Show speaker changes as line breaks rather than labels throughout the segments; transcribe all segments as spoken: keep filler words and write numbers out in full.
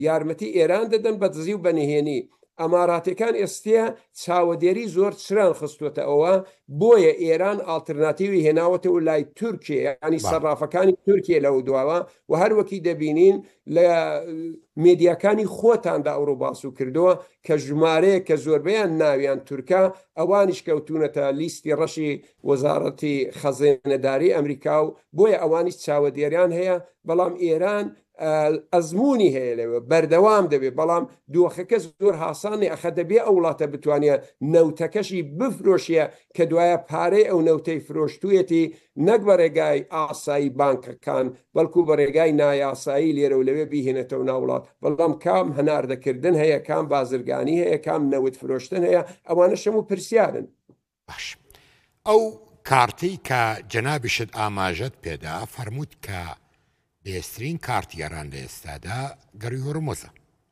یارمەتی ئێران دەدەن بە دزی و بەنهێنی. ئەماراتەکان ئێستیا چاوەدێری زۆر چران خستوتە ئەوە، بۆیە ئێران ئالترناتیوی هێناوەتەوە لای تورکیە، ینی سەرافەکانی تورکیە لەو دواوە و هەروەکی دەبینین لە مێدیاکانی خۆتاندا ئەوڕۆ باسو کردەوە کە ژمارەیە کە زۆربیان ناویان تورکا ئەوانیش کەوتونەتە لیستی ڕەشی وەزارەتی خەزانەداری ئەمریکا و بۆیە ئەوانیش چاوەدێریان هەیە، بەڵام ئێران ئەزمموی هەیە لەوە بەردەوام دەبێت، بەڵام دۆخەکە زۆر هاسانی ئەخە دەبێ ئەو وڵاتە بتوانێت نەوتەکەشی بفرۆشیە کە دوایە پارەی ئەو نەوتەی فرۆشتویەتی نەک بە ڕێگای ئاسایی بانکەکان بەڵکو بە ڕێگای نایاسایی لێرە و لەوێ بیهێنێتەوە ناوڵات. بەڵام کام هەناردەکردن هەیە، کام بازرگانی هەیە، کام نەوت فرۆشتن هەیە، ئەوانە شەم و پرسیارن.
باش ئەو کارتەی کە جەنابیشت ئاماژەت پێدا فەرمووت کە بێسترین کارتیاران لە ئێستادا گەڕی هۆرمۆزە.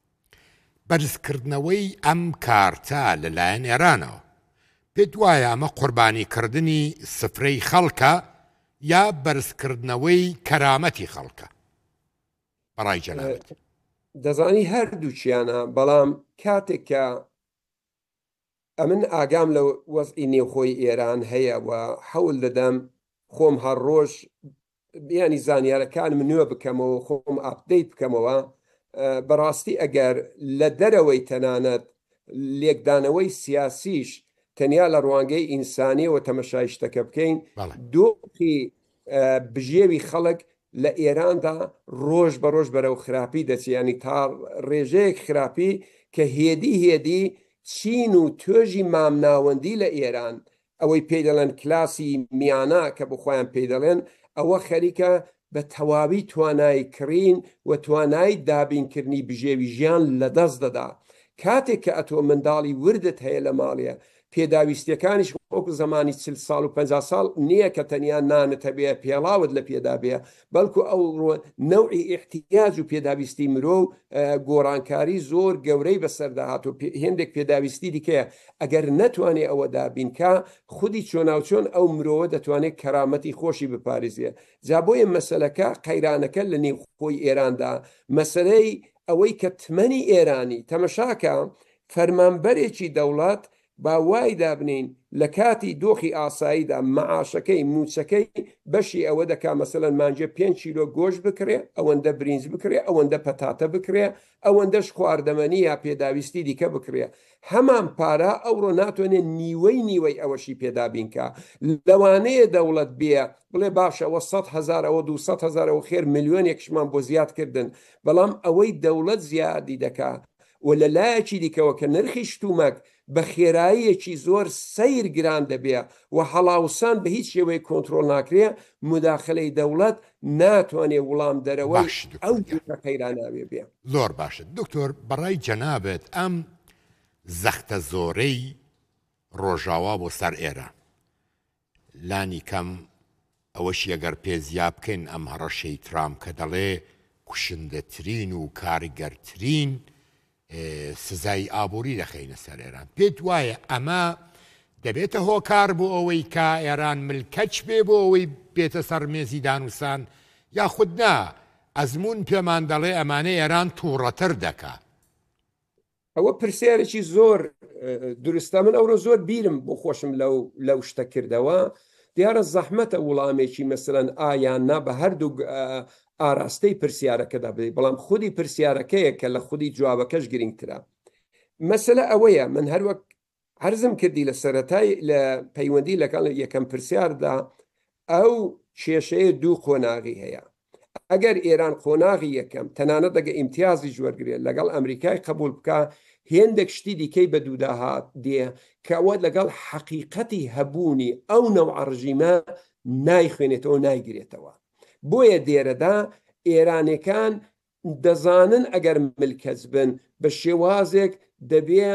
بەرزکردنەوەی ئەم کارتە لەلایەن ئێرانەوە پێت وایە ئەمە قوربانیکردنی سفرەی خەڵکە یا بەرزکردنەوەی کەرامەتی خەڵکە؟ بەڕای جەنابەت
دەزانی هەردووچیانە، بەڵام کاتێک کە ئەمن ئاگام لە وەزئی نێوخۆی ئێران هەیە و حەول دەدەم خۆم هەر ڕۆژ بیانی زانیارەکانم نوێ بکەمەوە، خۆم ئاپدەیت بکەمەوە. بەڕاستی ئەگەر لە دەرەوەی تەنانەت لێکدانەوەی سیاسیش تەنیا لە ڕوانگەی ئینسانیەوە تەمەشای شتەکە بکەین، دۆخی بژێوی خەڵک لە ئێراندا ڕۆژ بە ڕۆژ بەرەو خراپی دەچیانی تا ڕێژەیەک خراپی کە هێدی هێدی چین و توێژی مامناوەندی لە ئێران، ئەوەی پێی دەڵێن کلاسی میانە کە بخۆیان پێی دەڵێن، ئەوە خەریکە بە تەواوی توانای کڕین و توانای دابینکردنی بژێوی ژیان لە دەست دەدا. کاتێک کە ئەتۆ منداڵی وردت هەیە لە ماڵەیە، پێداویستیەکانیش وەکو زمانی چل ساڵ و پەنجا ساڵ نییە کە تەنیا نانت هەبێ پێڵاوت لە پێدا بێ، بەڵکو ئەو نەوعی احتیاج و پێداویستی مرۆ و گۆڕانکاری زۆر گەورەی بەسەردا هات و هێندێک پێداویستی دیکەیە. ئەگەر نەتوانێت ئەوە دابینکە، خودی چۆناوچۆن ئەو مرۆوە دەتوانێت کەرامەتی خۆشی بپارێزیە. جا بۆیە مەسەلەکە قەیرانەکە لە نێو خۆی ئێراندا مەسەلەی ئەوەی کە تمەنی ئێرانی تەمەشاکە فەرمانبەرێکی دەوڵات با وای دابنین لە کاتی دۆخی ئاساییدا مەعاشەکەی موچەکەی بەشی ئەوە دەکا مەسەلەن مانجێ پێنج کیلۆ گۆشت بکرێ، ئەوەندە برینج بکرێ، ئەوەندە پەتاتە بکرێ، ئەوەندەش خواردەمەنی یا پێداویستی دیکە بکرێ. هەمان پارە ئەوڕۆ ناتوانێت نیوەی نیوەی ئەوەشی پێدابینکە. لەوانەیە دەوڵەت بێ بڵێ باشە ئەوە سەد هەزار ئەوە دووسەد هەزار ئەوە خێر ملیۆنێکشمان بۆ زیادکردن، بەڵام ئەوەی دەوڵەت زیادی دەکا و لە لایەکی دیکەوە کە نرخی شتومەک بە خێراییەکی زۆر سەیر گران دەبێ و هەڵاوسان بە هیچ شێوەی کۆنتترۆل ناکرێ، مداخلەی دەوڵەت ناتوانێت وڵام دەرەوەی ئەو قەیراناوێ بێ.
زۆر باشە دکتۆر، بەڕای جەنابێت ئەم زەختە زۆرەی ڕۆژاوا بۆ سەر ئێرە لانی کەم ئەوەش ئەگەر پێزیا بکەین ئەم هەڕەشەی ترام کە دەڵێ کوشندەترین و کارگەرترین سزای ئابووری دەخینە سەر ئێران، پێت وایە ئەمە دەبێتە هۆکار بۆ ئەوەی کە ئێران ملکەچ بێ بۆ ئەوەی بێتە سەر مێزی دانووسان، یاخود نا ئەزمون پێمان دەڵێ ئەمانە ئێران تووڕەتر دەکا؟
ئەوە پرسیارێکی زۆر دروستە. من ئەوڕۆ زۆر بیرم بۆ خۆشم لەو شتە کردەوە. دیارە زەحمەتە وڵامێکی مەسەلەن ئایان نا بە هەردوو ئاراستەی پرسیارەکەدا بدەیت، بەڵام خودی پرسیارەکەیە کە لە خودی جوابەکەش گرنگترە. مەسەلە ئەوەیە، من هەروەک هەرزم کردی لە سەرەتای لە پەیوەندی لەگەڵ یەکەم پرسیاردا، ئەو کێشەیە دوو قۆناغی هەیە. ئەگەر ئێران قۆناغی یەکەم تەنانەت دەگە ئیمتیازی وەرگێت لەگەڵ ئەمریکای قبول بکە، هێندێک شتی دیکەی بە دووداهات دێ کە ئەوە لەگەڵ حەقیقەتی هەبوونی ئەو نەوع ڕژیمە نایخوێنێتەوە، نایگرێتەوە. بۆیە دێرەدا ئێرانەکان دەزانن ئەگەر ملکەز بن بە شێوازێک دەبێ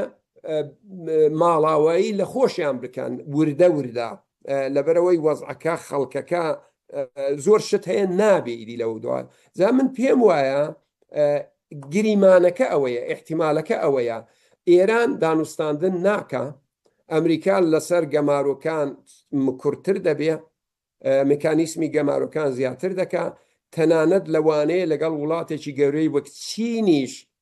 ماڵاوایی لە خۆشیان بکەن وردە وردە، لەبەرەوەی وەزعەکە خەڵکەکە زۆر شت هەیە نابێری لەو دوای. جا من پێم وایە گریمانەکە ئەوەیە، احتیمالەکە ئەوەیە ئێران دانوستاندن ناکە، ئەمریکا لەسەر گەمارۆکان کورتتر دەبێ، مکانیسمی گەمارۆکان زیاتر دەکا، تەنانەت لەوانەیە لەگەڵ وڵاتێکی گەورەی وەک چینیش